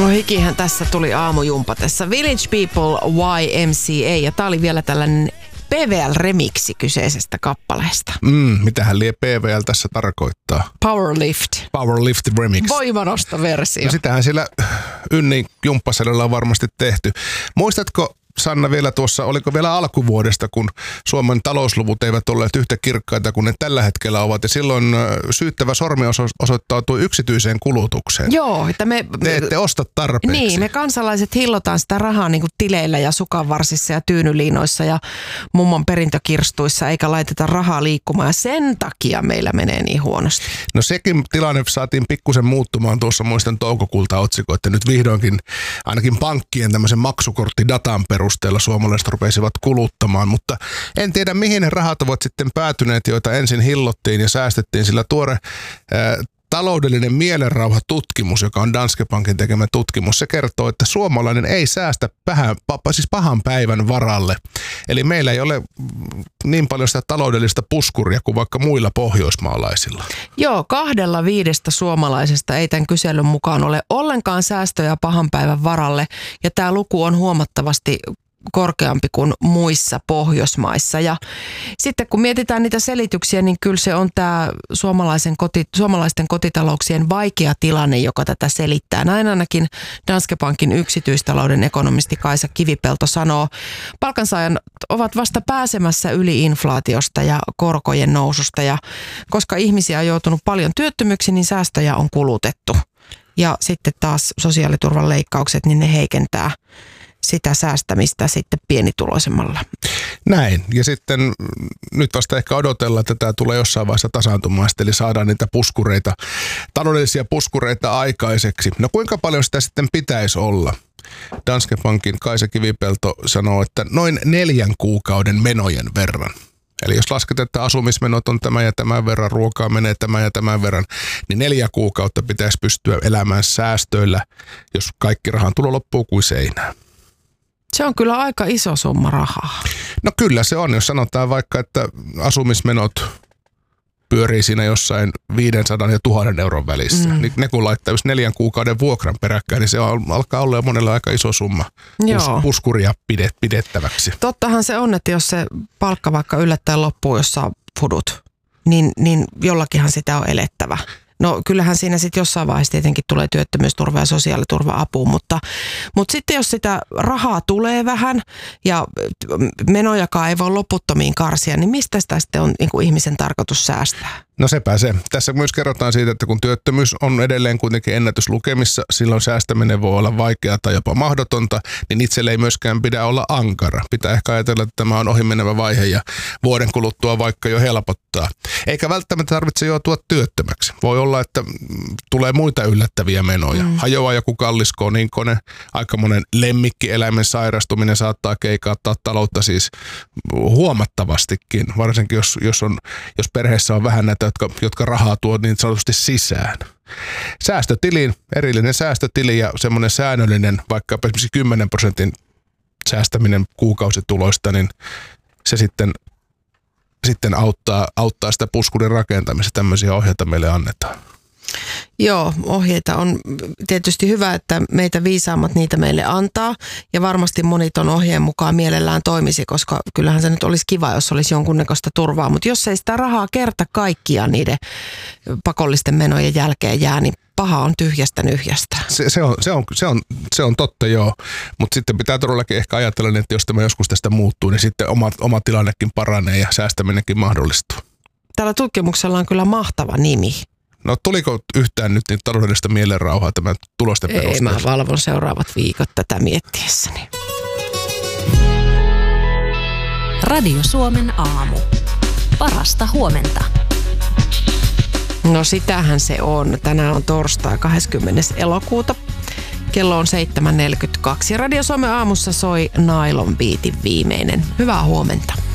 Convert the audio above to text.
No hikihän tässä tuli aamujumpatessa. Village People YMCA, ja tää oli vielä tällainen PVL-remiksi kyseisestä kappaleesta. Mitähän lie PVL tässä tarkoittaa? Powerlift. Powerlift remix. Voimanostoversio. No sitähän siellä Ynnin jumppasalilla on varmasti tehty. Muistatko, Sanna, vielä tuossa, oliko vielä alkuvuodesta, kun Suomen talousluvut eivät olleet yhtä kirkkaita kuin ne tällä hetkellä ovat, ja silloin syyttävä sormi osoittautui yksityiseen kulutukseen. Joo, että te ette osta tarpeeksi. Niin, me kansalaiset hillotaan sitä rahaa niin kuin tileillä ja sukanvarsissa ja tyynyliinoissa ja mummon perintökirstuissa, eikä laiteta rahaa liikkumaan, ja sen takia meillä menee niin huonosti. No sekin tilanne saatiin pikkusen muuttumaan tuossa, muistan toukokuulta otsikko, että nyt vihdoinkin ainakin pankkien tämmöisen maksukorttidatan perusteella suomalaiset rupesivat kuluttamaan, mutta en tiedä mihin ne rahat ovat sitten päätyneet, joita ensin hillottiin ja säästettiin, sillä tuore taloudellinen mielenrauhatutkimus, joka on Danske Bankin tekemä tutkimus, se kertoo, että suomalainen ei säästä pahan päivän varalle. Eli meillä ei ole niin paljon sitä taloudellista puskuria kuin vaikka muilla pohjoismaalaisilla. Joo, 2/5 suomalaisesta ei tämän kyselyn mukaan ole ollenkaan säästöjä pahan päivän varalle, ja tämä luku on huomattavasti korkeampi kuin muissa Pohjoismaissa. Ja sitten kun mietitään niitä selityksiä, niin kyllä se on tämä suomalaisten kotitalouksien vaikea tilanne, joka tätä selittää. Näin ainakin Danske Bankin yksityistalouden ekonomisti Kaisa Kivipelto sanoo. Palkansaajat ovat vasta pääsemässä yli inflaatiosta ja korkojen noususta, ja koska ihmisiä on joutunut paljon työttömyksi, niin säästöjä on kulutettu. Ja sitten taas sosiaaliturvan leikkaukset, niin ne heikentää sitä säästämistä sitten pienituloisemmalla. Näin. Ja sitten nyt vasta ehkä odotellaan, että tämä tulee jossain vaiheessa tasaantumaan, eli saadaan niitä puskureita, taloudellisia puskureita aikaiseksi. No kuinka paljon sitä sitten pitäisi olla? Danske Bankin Kaisa Kivipelto sanoo, että noin 4 kuukauden menojen verran. Eli jos lasketaan, että asumismenot on tämän ja tämän verran, ruokaa menee tämän ja tämän verran, niin 4 kuukautta pitäisi pystyä elämään säästöillä, jos kaikki rahan tulo loppuu kuin seinään. Se on kyllä aika iso summa rahaa. No kyllä se on, jos sanotaan vaikka, että asumismenot pyörii siinä jossain 500 ja 1000 euron välissä. Niin ne kun laittaa just 4 kuukauden vuokran peräkkäin, niin se alkaa olla jo monella aika iso summa puskuria pidettäväksi. Tottahan se on, että jos se palkka vaikka yllättäen loppuu, jos saa fudut, niin jollakinhan sitä on elettävä. No kyllähän siinä sitten jossain vaiheessa tietenkin tulee työttömyysturva ja sosiaaliturva-apuun, mutta sitten jos sitä rahaa tulee vähän ja menojakaan ei voi loputtomiin karsia, niin mistä sitä sitten on niin kuin ihmisen tarkoitus säästää? No sepä se. Tässä myös kerrotaan siitä, että kun työttömyys on edelleen kuitenkin ennätyslukemissa, silloin säästäminen voi olla vaikeaa tai jopa mahdotonta, niin itselle ei myöskään pidä olla ankara. Pitää ehkä ajatella, että tämä on ohimenevä vaihe ja vuoden kuluttua vaikka jo helpottaa. Eikä välttämättä tarvitse joutua työttömäksi. Voi olla, että tulee muita yllättäviä menoja. Hajoaa joku kallis koninkone, aika monen lemmikkieläimen sairastuminen saattaa keikauttaa taloutta siis huomattavastikin, varsinkin jos perheessä on vähän näitä, jotka rahaa tuo niin sanotusti sisään. Säästötiliin, erillinen säästötili ja semmoinen säännöllinen, vaikka esimerkiksi 10% säästäminen kuukausituloista, niin se sitten auttaa sitä puskurin rakentamista. Tämmöisiä ohjeita meille annetaan. Joo, ohjeita on tietysti hyvä, että meitä viisaammat niitä meille antaa, ja varmasti moni ton ohjeen mukaan mielellään toimisi, koska kyllähän se nyt olisi kiva, jos olisi jonkunnäköistä turvaa, mutta jos ei sitä rahaa kerta kaikkiaan niiden pakollisten menojen jälkeen jää, niin paha on tyhjästä nyhjästä. Se on totta, joo, mutta sitten pitää todellakin ehkä ajatella, että jos tämä joskus tästä muuttuu, niin sitten oma tilannekin paranee ja säästäminenkin mahdollistuu. Tällä tutkimuksella on kyllä mahtava nimi. No tuliko yhtään nyt niin taloudellista mielenrauhaa tämän tulosten perusteella? Ei, mä valvon seuraavat viikot tätä miettiessäni. Radio Suomen aamu. Parasta huomenta. No sitähän se on. Tänään on torstai 20. elokuuta. Kello on 7.42. Radio Suomen aamussa soi Nylon Beatin viimeinen. Hyvää huomenta.